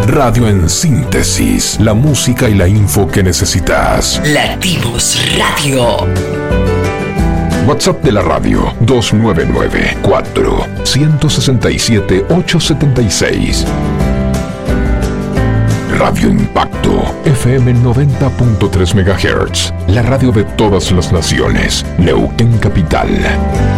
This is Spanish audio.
Radio en síntesis, la música y la info que necesitas. Latidos Radio. WhatsApp de la radio 299-4-167-876. Radio Impacto FM 90.3 MHz, la radio de todas las naciones, Neuquén Capital.